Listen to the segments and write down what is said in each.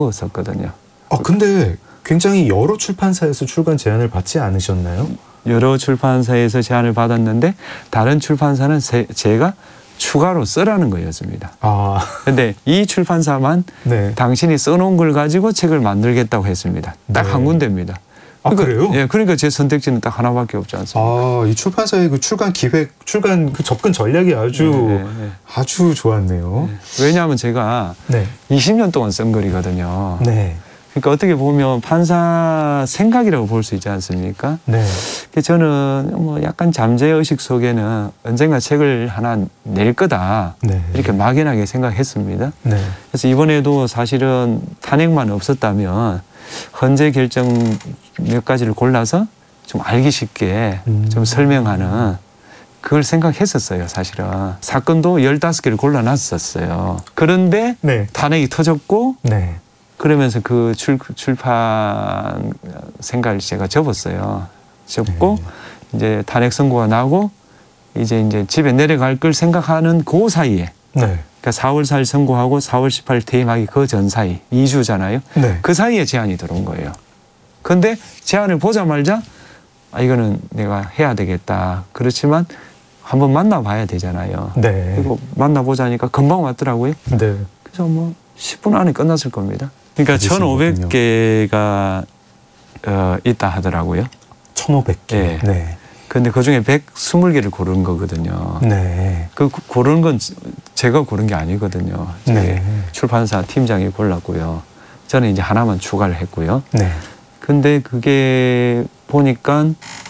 썼거든요. 근데 굉장히 여러 출판사에서 출간 제안을 받지 않으셨나요? 여러 출판사에서 제안을 받았는데 다른 출판사는 제가 추가로 쓰라는 거였습니다. 그런데 이 출판사만 네. 당신이 써놓은 걸 가지고 책을 만들겠다고 했습니다. 딱 한 군데입니다. 그러니까, 그래요? 예, 그러니까 제 선택지는 딱 하나밖에 없지 않습니까? 이 출판사의 그 출간 기획, 출간 그 접근 전략이 아주 좋았네요. 네. 왜냐하면 제가 20년 동안 쓴 글이거든요. 네. 그러니까 어떻게 보면 판사 생각이라고 볼 수 있지 않습니까? 네. 저는 뭐 약간 잠재의식 속에는 언젠가 책을 하나 낼 거다. 네. 이렇게 막연하게 생각했습니다. 네. 그래서 이번에도 사실은 탄핵만 없었다면 헌재 결정 몇 가지를 골라서 좀 알기 쉽게 좀 설명하는 그걸 생각했었어요, 사실은. 사건도 15개를 골라놨었어요. 그런데 탄핵이 터졌고 그러면서 그 출판 생각을 제가 접었어요. 접고 이제 탄핵 선고가 나고 이제 집에 내려갈 걸 생각하는 그 사이에 그러니까 4월 4일 선고하고 4월 18일 퇴임하기 그 전 사이 2주잖아요. 그 사이에 제안이 들어온 거예요. 근데 제안을 보자마자 이거는 내가 해야 되겠다. 그렇지만 한번 만나봐야 되잖아요. 그리고 만나보자니까 금방 왔더라고요. 그래서 뭐 10분 안에 끝났을 겁니다. 그러니까 1,500개가 있다 하더라고요. 1,500개. 네. 근데 그중에 120개를 고른 거거든요. 그 고른 건 제가 고른 게 아니거든요. 출판사 팀장이 골랐고요. 저는 이제 하나만 추가를 했고요. 근데 그게 보니까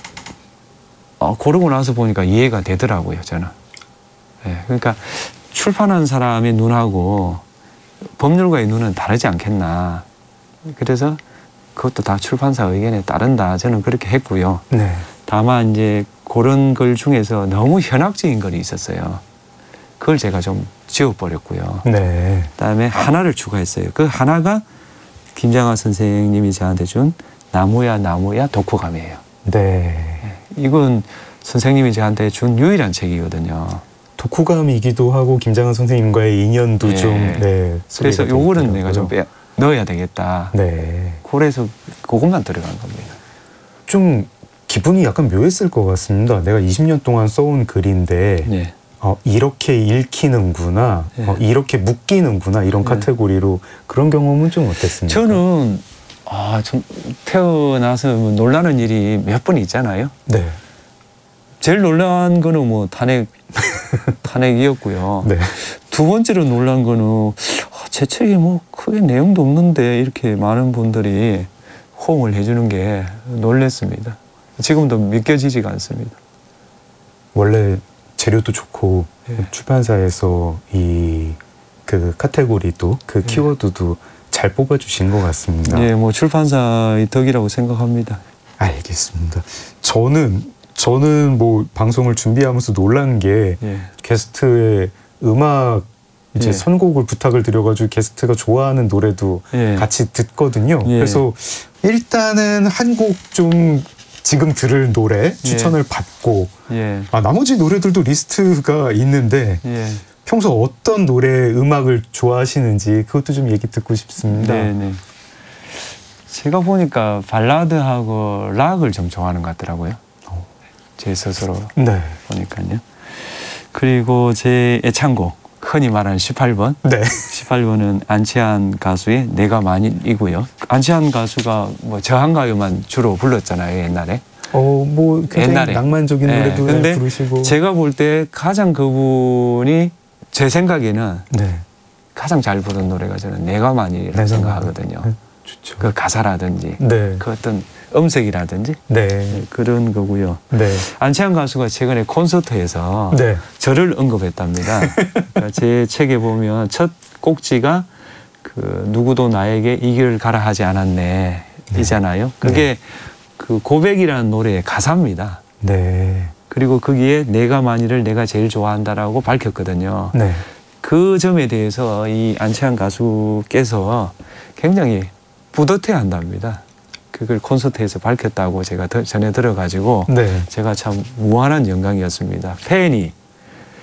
고르고 나서 보니까 이해가 되더라고요, 저는. 그러니까 출판한 사람의 눈하고 법률가의 눈은 다르지 않겠나. 그래서 그것도 다 출판사 의견에 따른다. 저는 그렇게 했고요. 다만 이제 그런 글 중에서 너무 현학적인 글이 있었어요. 그걸 제가 좀 지워버렸고요. 그다음에 하나를 추가했어요. 그 하나가 김장하 선생님이 저한테 준 나무야 독후감이에요. 이건 선생님이 저한테 준 유일한 책이거든요. 독후감이기도 하고 김장하 선생님과의 인연도 좀 그래서 요거는 내가 좀 넣어야 되겠다. 그래서 그것만 들어간 겁니다. 좀 기분이 약간 묘했을 것 같습니다. 내가 20년 동안 써온 글인데 이렇게 읽히는구나, 이렇게 묶이는구나 이런 카테고리로 그런 경험은 좀 어땠습니까? 저는 좀 태어나서 놀라는 일이 몇 번 있잖아요. 제일 놀란 거는 뭐 탄핵이었고요. 두 번째로 놀란 거는 제 책에 뭐 크게 내용도 없는데 이렇게 많은 분들이 호응을 해주는 게 놀랐습니다. 지금도 믿겨지지가 않습니다. 원래 재료도 좋고 출판사에서 그 카테고리도 그 키워드도 잘 뽑아주신 것 같습니다. 뭐 출판사의 덕이라고 생각합니다. 알겠습니다. 저는 뭐 방송을 준비하면서 놀란 게 게스트의 음악 이제 선곡을 부탁을 드려가지고 게스트가 좋아하는 노래도 같이 듣거든요. 그래서 일단은 한 곡 좀 지금 들을 노래 추천을 받고 나머지 노래들도 리스트가 있는데 평소 어떤 노래 음악을 좋아하시는지 그것도 좀 얘기 듣고 싶습니다. 제가 보니까 발라드하고 락을 좀 좋아하는 것 같더라고요. 제 스스로 보니까요. 그리고 제 애창곡 흔히 말하는 18번. 18번은 안치환 가수의 내가 많이이고요. 안치환 가수가 뭐 저항가요만 주로 불렀잖아요, 옛날에. 뭐 굉장히 낭만적인 노래도 근데 부르시고. 제가 볼 때 가장 그분이 제 생각에는 가장 잘 부른 노래가 저는 내가 많이라고 생각하거든요. 좋죠. 그 가사라든지 그 어떤 음색이라든지 그런 거고요. 안치환 가수가 최근에 콘서트에서 저를 언급했답니다. 그러니까 제 책에 보면 첫 꼭지가 그 누구도 나에게 이 길을 가라 하지 않았네 이잖아요. 그게 그 고백이라는 노래의 가사입니다. 그리고 거기에 내가 만일을 내가 제일 좋아한다라고 밝혔거든요. 그 점에 대해서 이 안치환 가수께서 굉장히 뿌듯해한답니다. 그걸 콘서트에서 밝혔다고 제가 전에 들어가지고 제가 참 무한한 영광이었습니다.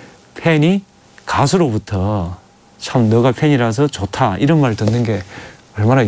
팬이 가수로부터 참 너가 팬이라서 좋다 이런 말 듣는 게 얼마나